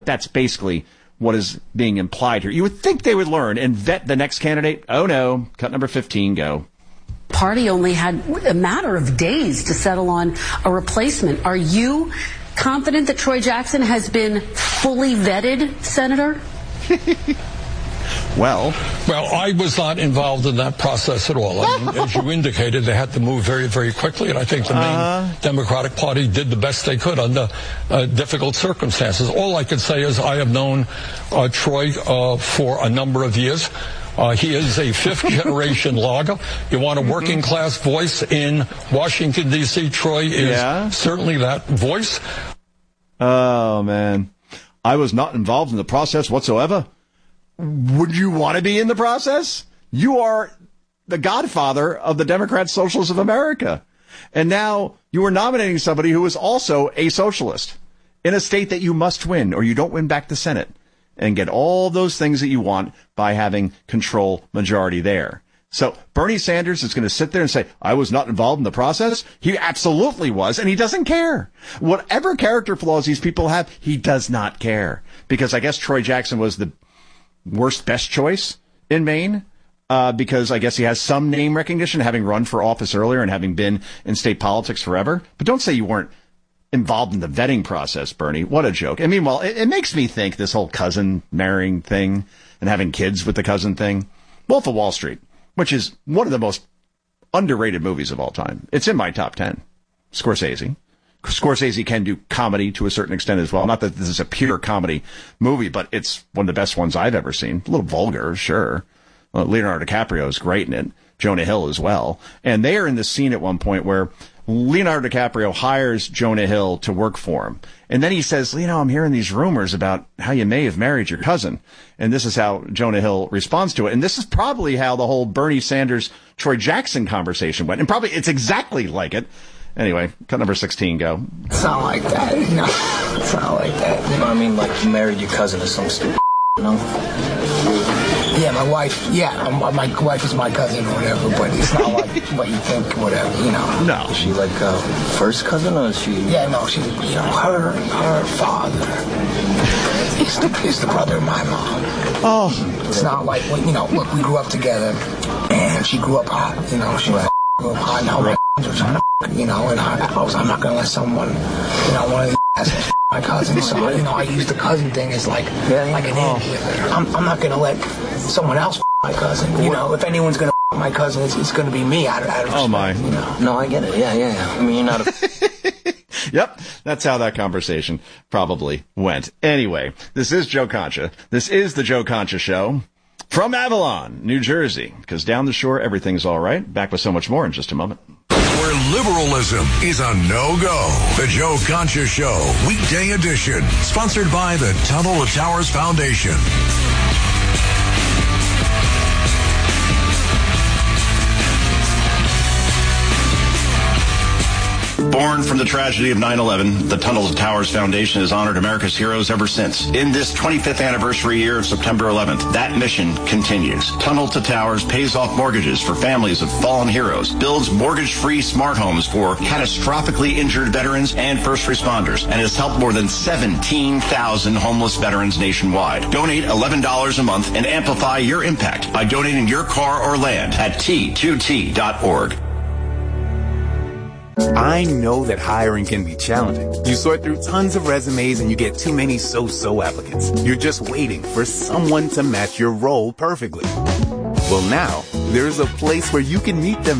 That's basically what is being implied here. You would think they would learn and vet the next candidate. Oh, no. Cut number 15, go. Party only had a matter of days to settle on a replacement. Are you confident that Troy Jackson has been fully vetted, Senator? Well, I was not involved in that process at all. I mean, as you indicated, they had to move very, very quickly, and I think the main Democratic Party did the best they could under difficult circumstances. All I could say is I have known Troy for a number of years. He is a fifth-generation logger. You want a working-class voice in Washington, D.C., Troy is certainly that voice. Oh, man. I was not involved in the process whatsoever. Would you want to be in the process? You are the godfather of the Democrat Socialists of America. And now you are nominating somebody who is also a socialist in a state that you must win, or you don't win back the Senate and get all those things that you want by having control majority there. So Bernie Sanders is going to sit there and say, I was not involved in the process. He absolutely was, and he doesn't care. Whatever character flaws these people have, he does not care. Because I guess Troy Jackson was the worst best choice in Maine, because I guess he has some name recognition, having run for office earlier and having been in state politics forever. But don't say you weren't involved in the vetting process, Bernie. What a joke. And meanwhile, it makes me think this whole cousin marrying thing and having kids with the cousin thing. Wolf of Wall Street, which is one of the most underrated movies of all time. It's in my top 10. Scorsese can do comedy to a certain extent as well. Not that this is a pure comedy movie, but it's one of the best ones I've ever seen. A little vulgar, sure. Well, Leonardo DiCaprio is great in it. Jonah Hill as well. And they are in this scene at one point where Leonardo DiCaprio hires Jonah Hill to work for him. And then he says, I'm hearing these rumors about how you may have married your cousin. And this is how Jonah Hill responds to it. And this is probably how the whole Bernie Sanders, Troy Jackson conversation went. And probably it's exactly like it. Anyway, cut number 16, go. It's not like that, It's not like that. I mean, like you married your cousin or some stupid, Yeah, my wife, my wife is my cousin or whatever, but it's not like what you think, whatever, No. Is she like first cousin or is she? Yeah, no, she's, her father is the brother of my mom. Oh. It's not like, look, we grew up together, and she grew up hot, she grew up hot, now my were trying to, and I'm not going to let someone, one of the assholes my cousin, so, I use the cousin thing as like an inhibitor. I'm not going to let someone else my cousin, if anyone's going to my cousin, it's going to be me out of respect, Oh, my. No, I get it, yeah. I mean, you're not a... Yep, that's how that conversation probably went. Anyway, this is Joe Concha. This is the Joe Concha Show from Avalon, New Jersey, because down the shore, everything's all right. Back with so much more in just a moment. Where liberalism is a no-go. The Joe Concha Show, weekday edition, sponsored by the Tunnel to Towers Foundation. Born from the tragedy of 9/11, the Tunnel to Towers Foundation has honored America's heroes ever since. In this 25th anniversary year of September 11th, that mission continues. Tunnel to Towers pays off mortgages for families of fallen heroes, builds mortgage-free smart homes for catastrophically injured veterans and first responders, and has helped more than 17,000 homeless veterans nationwide. Donate $11 a month and amplify your impact by donating your car or land at T2T.org. I know that hiring can be challenging. You sort through tons of resumes and you get too many so-so applicants. You're just waiting for someone to match your role perfectly. Well, now, there's a place where you can meet them